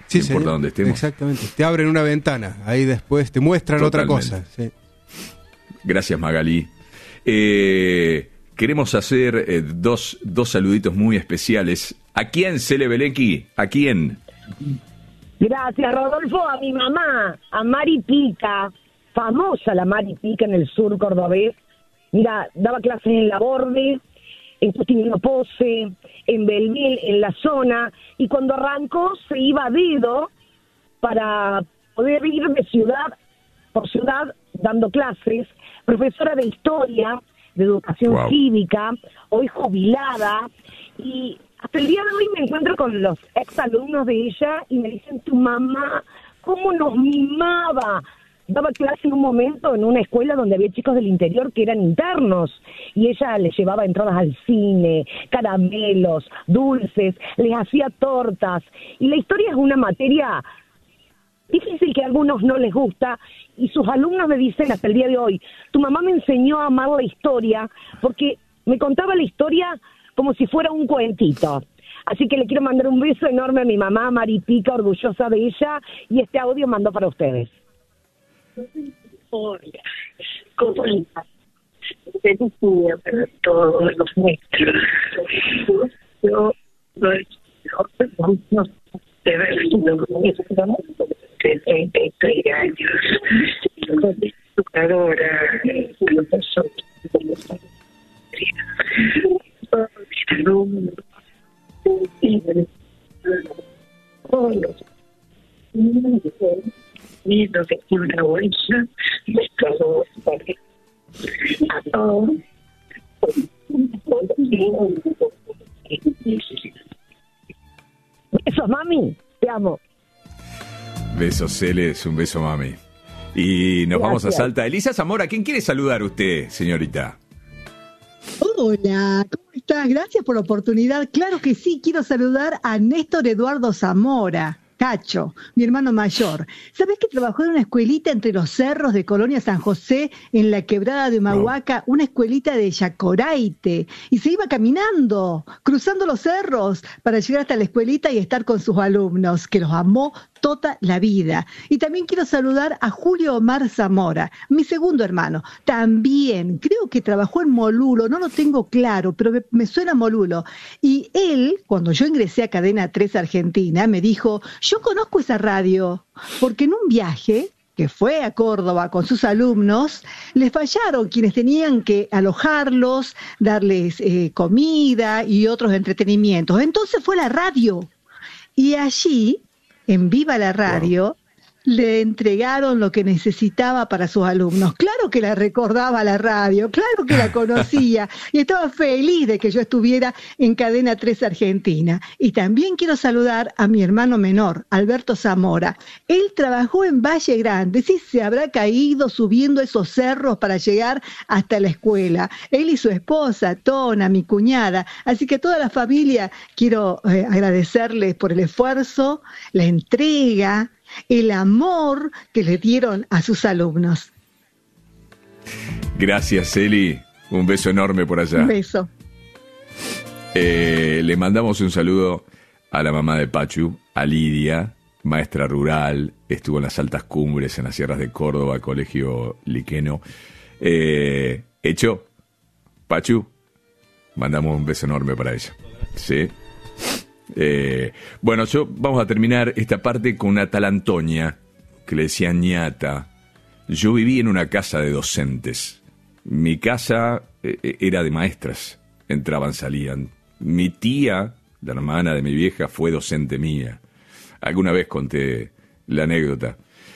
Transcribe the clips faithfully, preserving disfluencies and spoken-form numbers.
Sí, no importa señor. dónde estemos. Exactamente. Te abren una ventana, ahí después te muestran Totalmente. otra cosa. Sí. Gracias, Magalí. Eh, queremos hacer eh, dos, dos saluditos muy especiales. ¿A quién, Cele Belecki? ¿A quién? Gracias, Rodolfo. A mi mamá, a Mari Pica, famosa la Mari Pica en el sur cordobés. Mira, daba clases en La Borde, en Justiniano Pose, en Belville, en la zona, y cuando arrancó se iba a dedo para poder ir de ciudad por ciudad dando clases, profesora de historia, de educación Wow. cívica, hoy jubilada, y hasta el día de hoy me encuentro con los exalumnos de ella y me dicen, tu mamá, ¿cómo nos mimaba? Daba clase en un momento en una escuela donde había chicos del interior que eran internos y ella les llevaba entradas al cine, caramelos, dulces, les hacía tortas. Y la historia es una materia difícil que a algunos no les gusta y sus alumnos me dicen hasta el día de hoy, tu mamá me enseñó a amar la historia porque me contaba la historia como si fuera un cuentito. Así que le quiero mandar un beso enorme a mi mamá, Mari Pica, orgullosa de ella, y este audio mando para ustedes. Hola, ¿cómo estás? Feliz día para todos los nuestros. Yo soy no de treinta y tres años, soy educadora, profesora de mis alumnos, niños de una bolsa, pescadores, a todos. Besos, mami, te amo. Besos, Celes, un beso, mami. Y nos Gracias. vamos a Salta. Elisa Zamora, ¿quién quiere saludar usted, señorita? Hola, ¿cómo estás? Gracias por la oportunidad. Claro que sí, quiero saludar a Néstor Eduardo Zamora, Cacho, mi hermano mayor. ¿Sabés que trabajó en una escuelita entre los cerros de Colonia San José, en la quebrada de Humahuaca, una escuelita de Yacoraite? Y se iba caminando, cruzando los cerros para llegar hasta la escuelita y estar con sus alumnos, que los amó toda la vida. Y también quiero saludar a Julio Omar Zamora, mi segundo hermano. También creo que trabajó en Molulo, no lo tengo claro, pero me, me suena Molulo. Y él, cuando yo ingresé a Cadena tres Argentina, me dijo, yo conozco esa radio, porque en un viaje que fue a Córdoba con sus alumnos, les fallaron quienes tenían que alojarlos, darles eh, comida y otros entretenimientos. Entonces fue la radio. Y allí, en Viva la Radio, wow, le entregaron lo que necesitaba para sus alumnos. Claro que la recordaba la radio, claro que la conocía y estaba feliz de que yo estuviera en Cadena tres Argentina. Y también quiero saludar a mi hermano menor, Alberto Zamora. Él trabajó en Valle Grande, sí, se habrá caído subiendo esos cerros para llegar hasta la escuela. Él y su esposa, Tona, mi cuñada. Así que a toda la familia quiero eh, agradecerles por el esfuerzo, la entrega, el amor que le dieron a sus alumnos. Gracias, Celi. Un beso enorme por allá. Un beso. Eh, le mandamos un saludo a la mamá de Pachu, a Lidia, maestra rural, estuvo en las altas cumbres, en las sierras de Córdoba, colegio liqueno. Eh, hecho, Pachu, mandamos un beso enorme para ella. Sí. Eh, bueno, yo vamos a terminar esta parte con una tal Antonia que le decía ñata. Yo viví en una casa de docentes. Mi casa eh, era de maestras, entraban, salían. Mi tía, la hermana de mi vieja, fue docente mía. Alguna vez conté la anécdota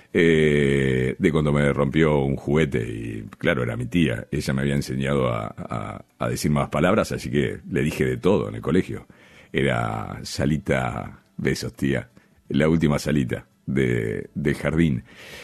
eh, de cuando me rompió un juguete y claro, era mi tía. Ella me había enseñado a, a, a decir más palabras, así que le dije de todo en el colegio. Era salita, besos tía, la última salita de, del jardín.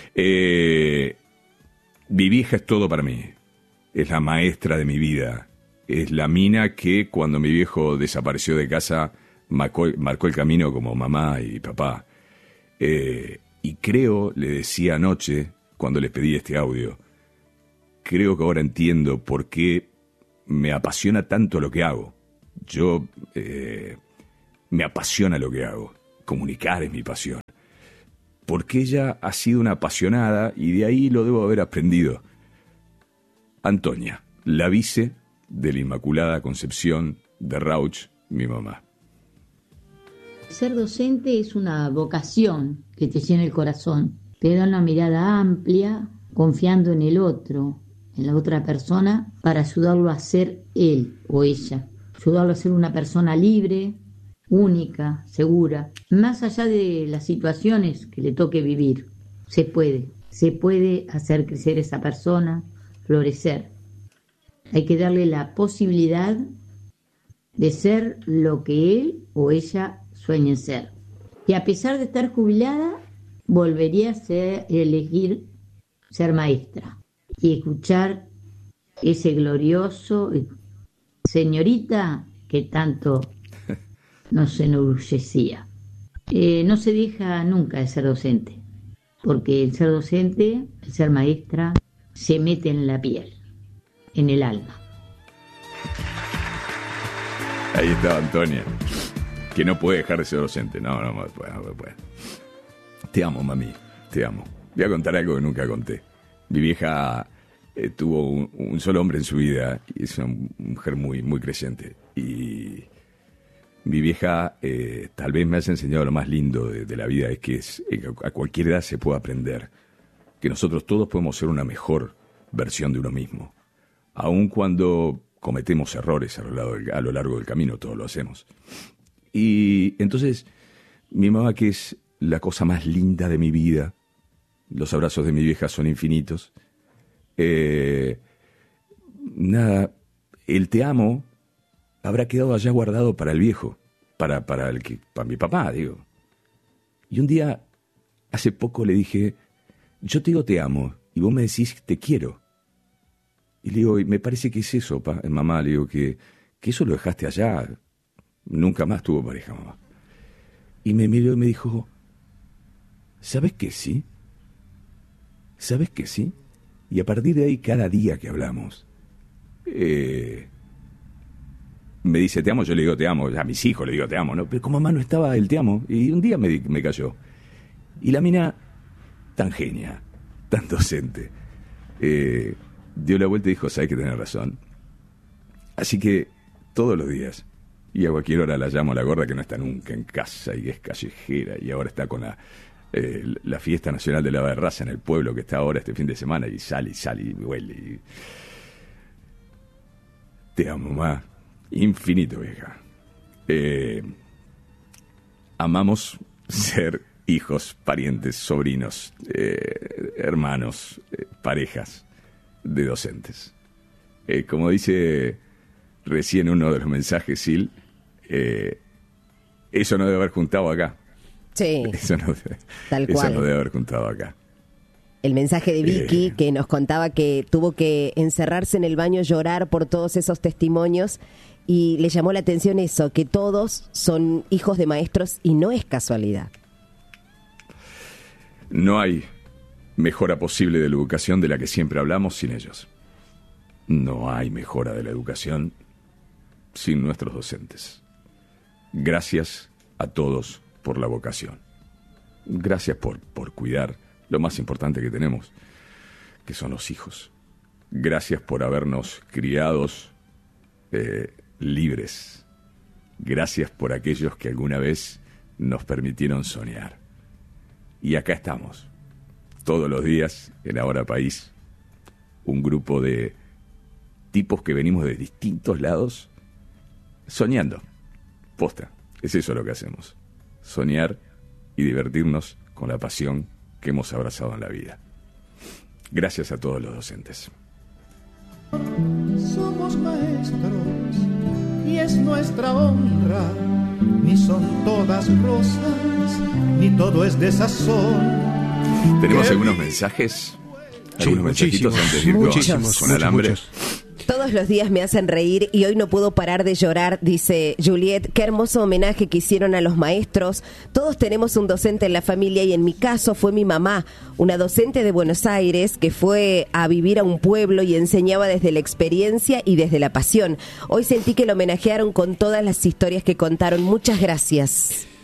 Eh, mi vieja es todo para mí, es la maestra de mi vida, es la mina que cuando mi viejo desapareció de casa marcó, marcó el camino como mamá y papá. Eh, y creo, le decía anoche cuando les pedí este audio, creo que ahora entiendo por qué me apasiona tanto lo que hago. Yo, eh, me apasiona lo que hago. comunicar es mi pasión. Porque ella ha sido una apasionada y de ahí lo debo haber aprendido. Antonia, la vice de la Inmaculada Concepción de Rauch, mi mamá. Ser docente es una vocación que te llena el corazón. Te da una mirada amplia, confiando en el otro, en la otra persona, para ayudarlo a ser él o ella. Ayudarlo a ser una persona libre, única, segura. Más allá de las situaciones que le toque vivir, se puede. Se puede hacer crecer esa persona, florecer. Hay que darle la posibilidad de ser lo que él o ella sueñen ser. Y a pesar de estar jubilada, volvería a ser, elegir ser maestra y escuchar ese glorioso señorita que tanto nos enorgullecía. Eh, no se deja nunca de ser docente, porque el ser docente, el ser maestra, se mete en la piel, en el alma. Ahí estaba Antonia, que no puede dejar de ser docente. No, no, no puede, no puede. Te amo, mami, te amo. Voy a contar algo que nunca conté. Mi vieja eh, tuvo un, un solo hombre en su vida y es una mujer muy, muy creyente. Y mi vieja eh, tal vez me haya enseñado lo más lindo de, de la vida, es que es, eh, a cualquier edad se puede aprender. Que nosotros todos podemos ser una mejor versión de uno mismo. Aun cuando cometemos errores a lo largo del, a lo largo del camino, todos lo hacemos. Y entonces, mi mamá, que es la cosa más linda de mi vida, los abrazos de mi vieja son infinitos, eh, nada, el te amo habrá quedado allá guardado para el viejo, para, para, el que, para mi papá, digo. Y un día, hace poco le dije, yo te digo te amo, y vos me decís te quiero. Y le digo, me parece que es eso, pa, mamá, le digo, que, que eso lo dejaste allá. Nunca más tuvo pareja, mamá. Y me miró y me dijo, ¿sabes que sí? ¿Sabes que sí? Y a partir de ahí, cada día que hablamos, eh, me dice, te amo, yo le digo, te amo. A mis hijos le digo, te amo, ¿no? Pero como mamá no estaba el te amo, y un día me, me cayó. Y la mina, tan genia, tan docente, eh, dio la vuelta y dijo, sabes que tenés razón. Así que todos los días, y a cualquier hora la llamo a la gorda, que no está nunca en casa y es callejera, y ahora está con la, eh, la fiesta nacional de la raza en el pueblo, que está ahora este fin de semana, y sale y sale y huele. Y... Te amo, mamá. Infinito, vieja. Eh, amamos ser hijos, parientes, sobrinos, eh, hermanos, eh, parejas de docentes. Eh, como dice recién uno de los mensajes, Sil, eh, eso no debe haber juntado acá. Sí, eso no, tal eso cual. no debe haber juntado acá. El mensaje de Vicky, Eh. que nos contaba que tuvo que encerrarse en el baño, llorar por todos esos testimonios, y le llamó la atención eso, que todos son hijos de maestros y no es casualidad. No hay mejora posible de la educación de la que siempre hablamos sin ellos. No hay mejora de la educación sin nuestros docentes. Gracias a todos por la vocación. Gracias por, por cuidar lo más importante que tenemos, que son los hijos. Gracias por habernos criados eh, libres. Gracias por aquellos que alguna vez nos permitieron soñar. Y acá estamos, todos los días, en Ahora País, un grupo de tipos que venimos de distintos lados, soñando. Posta, es eso lo que hacemos. Soñar y divertirnos con la pasión que hemos abrazado en la vida. Gracias a todos los docentes. Somos maestros y es nuestra honra. Ni son todas rosas, ni todo es desazón. ¿Tenemos algunos mensajes? ¿Algunos Sí, mensajitos muchísimos, antes de ir con- muchísimos, con muchos, alambre? muchos. Todos los días me hacen reír y hoy no puedo parar de llorar, dice Juliet. Qué hermoso homenaje que hicieron a los maestros. Todos tenemos un docente en la familia y en mi caso fue mi mamá, una docente de Buenos Aires que fue a vivir a un pueblo y enseñaba desde la experiencia y desde la pasión. Hoy sentí que lo homenajearon con todas las historias que contaron. Muchas gracias.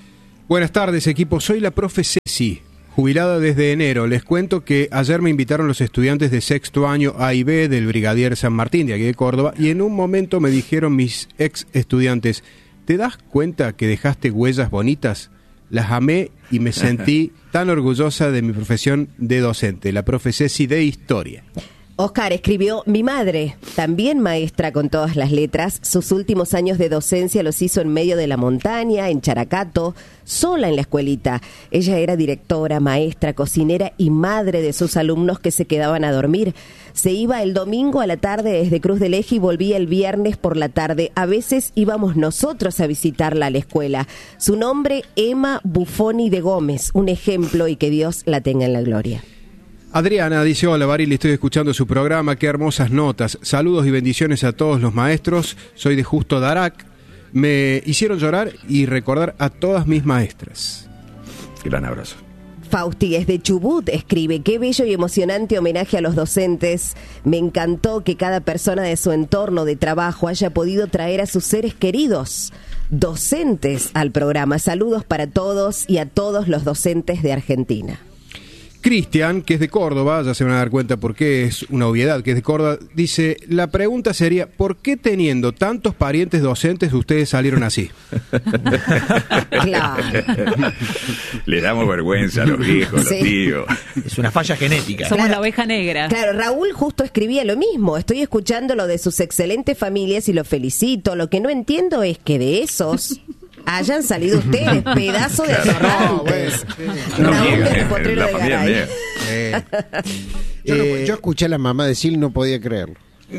Buenas tardes, equipo. Soy la profe Ceci, jubilada desde enero. Les cuento que ayer me invitaron los estudiantes de sexto año A y B del Brigadier San Martín, de aquí de Córdoba, y en un momento me dijeron mis ex estudiantes, ¿te das cuenta que dejaste huellas bonitas? Las amé y me sentí tan orgullosa de mi profesión de docente, la profe Ceci de Historia. Oscar escribió, mi madre, también maestra con todas las letras, sus últimos años de docencia los hizo en medio de la montaña, en Characato, sola en la escuelita. Ella era directora, maestra, cocinera y madre de sus alumnos que se quedaban a dormir. Se iba el domingo a la tarde desde Cruz del Eje y volvía el viernes por la tarde. A veces íbamos nosotros a visitarla a la escuela. Su nombre, Emma Buffoni de Gómez, un ejemplo y que Dios la tenga en la gloria. Adriana dice, hola Barili, estoy escuchando su programa, qué hermosas notas, saludos y bendiciones a todos los maestros, soy de Justo Darac, me hicieron llorar y recordar a todas mis maestras. Gran abrazo. Fausti es de Chubut, escribe, qué bello y emocionante homenaje a los docentes. Me encantó que cada persona de su entorno de trabajo haya podido traer a sus seres queridos docentes al programa. Saludos para todos y a todos los docentes de Argentina. Cristian, que es de Córdoba, ya se van a dar cuenta por qué es una obviedad que es de Córdoba, dice, la pregunta sería, ¿por qué teniendo tantos parientes docentes ustedes salieron así? Claro. Le damos vergüenza a los viejos, Sí. los tíos. Es una falla genética. Somos Claro. la oveja negra. Claro, Raúl justo escribía lo mismo. Estoy escuchando lo de sus excelentes familias y lo felicito. Lo que no entiendo es que de esos hayan salido ustedes, pedazo de atorrantes. No, Raúl niega, desde eh, Potrero la de familia Garay. niega. Eh, yo, no- yo escuché a la mamá decir, no podía creerlo.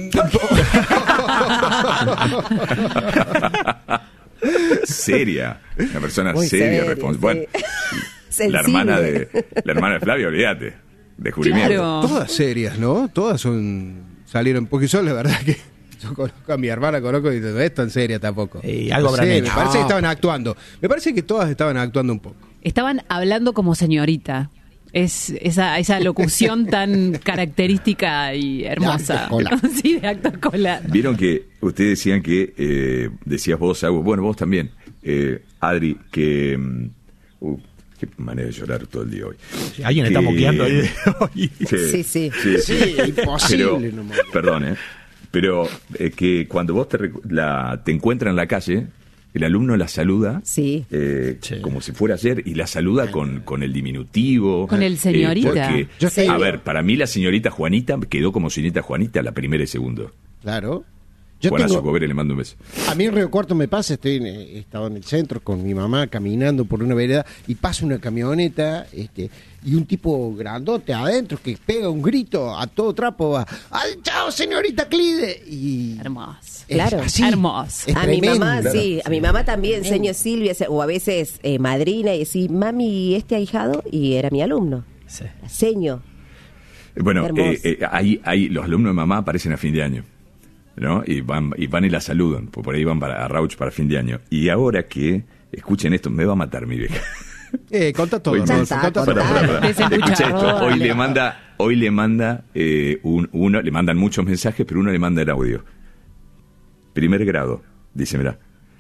Seria, una persona Muy seria, seria, responsable. sí. Bueno, Sensible. la hermana de la hermana de Flavia, olvídate, descubrimiento. Claro. Todas serias, ¿no? Todas son salieron, porque yo la verdad que yo conozco a mi hermana, conozco y no es tan seria tampoco. Eh, algo No sé, habrán me hecho. parece que No. estaban actuando. Me parece que todas estaban actuando un poco. Estaban hablando como señorita. Es esa, esa locución tan característica y hermosa. De acto cola. Sí, de acto escolar. Vieron que ustedes decían que, eh, decías vos, Agus, bueno, vos también, eh, Adri, que... mm, Uh, qué manera de llorar todo el día hoy. Sí, alguien está Que- moqueando ahí de hoy. Sí, sí. Sí, imposible. Pero, nomás. perdón, ¿eh? Pero eh, que cuando vos te, recu- la, te encuentras en la calle, el alumno la saluda Sí. eh, Sí. como si fuera ayer y la saluda con, con el diminutivo. Con el señorita. porque, Yo Sí. a ver, para mí la señorita Juanita quedó como señorita Juanita la primera y segundo. Claro. Yo Juana tengo, Socobere, le mando un beso. a mí en Río Cuarto me pasa, estoy en, he estado en el centro con mi mamá caminando por una vereda y pasa una camioneta este, y un tipo grandote adentro que pega un grito a todo trapo, va, ¡ay, chao, señorita Clide! Y Hermoso. es Claro. así. Hermoso. Es A mi mamá, tremendo. sí, a mi mamá también, Tremendo. señor Silvia, o a veces eh, madrina, y decir, mami, este ahijado, y era mi alumno. Sí. Seño. Bueno, Hermoso. eh, eh, ahí, ahí los alumnos de mamá aparecen a fin de año, ¿no? Y van y van y la saludan, por por ahí van para, a Rauch para fin de año. Y ahora que, escuchen esto, me va a matar mi vieja. Eh, contá todo, Hoy- Rodolfo, está, contá Pará, todo. pará, pará. Desembucha, Escucha esto, Rodolfo. hoy le manda, hoy le manda eh, un, uno, le mandan muchos mensajes, pero uno le manda el audio. Primer grado, dice, mirá.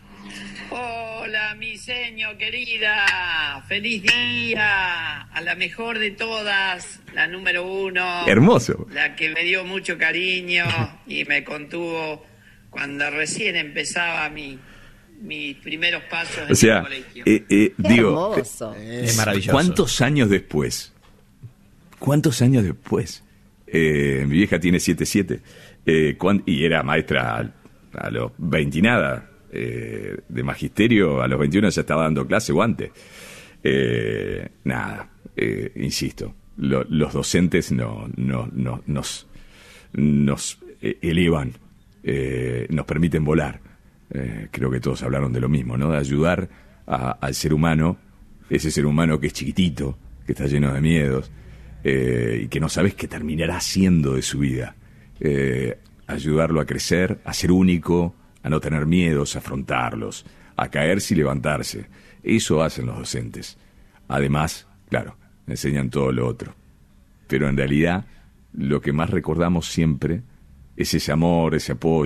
Hola, mi seño querida. Feliz día. A la mejor de todas, la número uno. Hermoso. La que me dio mucho cariño y me contuvo cuando recién empezaba mi, mis primeros pasos en O sea, el colegio. eh, eh, Qué digo, hermoso. Es maravilloso. ¿cuántos años después? ¿Cuántos años después? Eh, mi vieja tiene siete siete eh, cuan- y era maestra a, a los veinte y nada. Eh, de magisterio a los veintiuno ya estaba dando clase o antes. Eh, nada, eh, insisto, lo- los docentes no, no, no- nos, nos eh, elevan, eh, nos permiten volar. Eh, creo que todos hablaron de lo mismo, ¿no? De ayudar a- al ser humano, ese ser humano que es chiquitito, que está lleno de miedos, eh, y que no sabes qué terminará haciendo de su vida. Eh, ayudarlo a crecer, a ser único, a no tener miedos, a afrontarlos, a caerse y levantarse. Eso hacen los docentes. Además, claro, enseñan todo lo otro. Pero en realidad, lo que más recordamos siempre es ese amor, ese apoyo,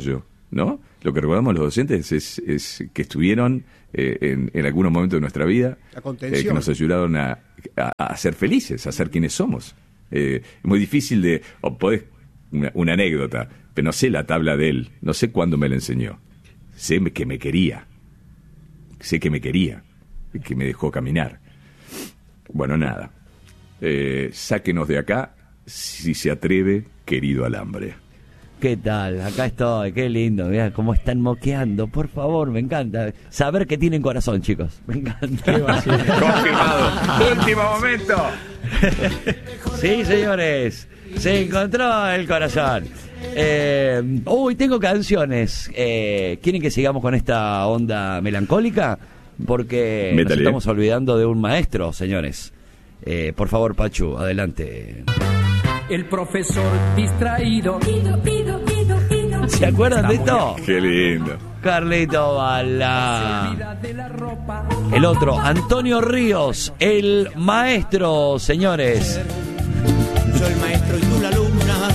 ¿no? Lo que recordamos los docentes es, es que estuvieron eh, en, en algunos momentos de nuestra vida, La contención. eh, que nos ayudaron a, a, a ser felices, a ser quienes somos. Eh, es muy difícil de... O podés, una, una anécdota, pero no sé la tabla de él, no sé cuándo me la enseñó. Sé que me quería, sé que me quería, que me dejó caminar. Bueno, nada. Eh, sáquenos de acá, si se atreve, querido Alambre. ¿Qué tal? Acá estoy, qué lindo, mirá cómo están moqueando, por favor, me encanta. Saber que tienen corazón, chicos, me encanta. Confirmado. Último momento. Sí, señores, se encontró el corazón. Eh, uy, tengo canciones. Eh, ¿Quieren que sigamos con esta onda melancólica? Porque Métale. nos estamos olvidando de un maestro, señores. Eh, por favor, Pachu, adelante. El profesor distraído. ¿Se acuerdan de esto? Qué lindo. Carlito Bala. El otro, Antonio Ríos, el maestro, señores. Soy el maestro y tú la alumna.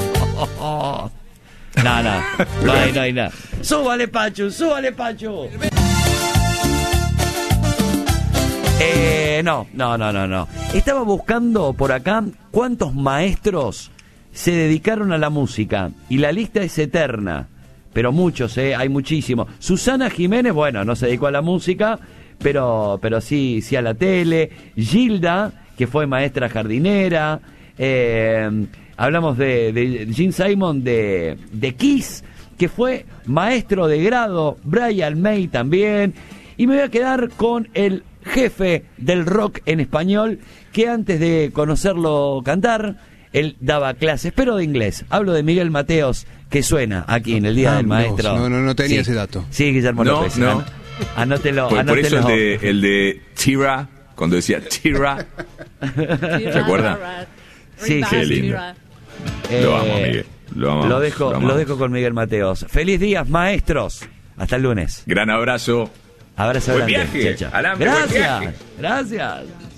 No, no, no hay, no hay nada. Súbale, Pachu, súbale, Pachu. Eh, no, no, no, no, no. Estaba buscando por acá cuántos maestros se dedicaron a la música y la lista es eterna, pero muchos, eh, hay muchísimos. Susana Jiménez, bueno, no se dedicó a la música, pero, pero sí, sí a la tele. Gilda, que fue maestra jardinera. Eh, hablamos de, de Gene Simon de, de Kiss, que fue maestro de grado. Brian May también. Y me voy a quedar con el jefe del rock en español, que antes de conocerlo cantar, él daba clases, pero de inglés. Hablo de Miguel Mateos, que suena aquí en el Día Ah, del Maestro. No, no, no tenía Sí. ese dato. Sí, Guillermo No, López. no. An- Anótelo, Por, por eso el anótelo. de, el de Tira, cuando decía Tira, ¿se acuerdan? Sí, Qué sí, sí. lindo. Eh, Lo amo, Miguel. Lo amamos, Lo dejo, lo amamos. lo dejo con Miguel Mateos. Feliz días, maestros. Hasta el lunes. Gran abrazo. Abrazo Buen grande. viaje, Chao, chao. Alambre, buen Gracias. viaje. Gracias.